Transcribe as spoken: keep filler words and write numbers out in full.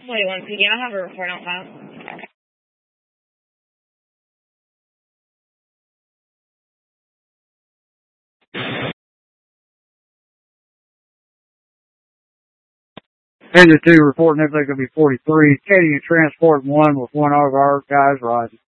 forty-one P D, I'll have a report on file. Engine two reporting everything going to be forty-three. Katie, you transport one with one of our guys riding.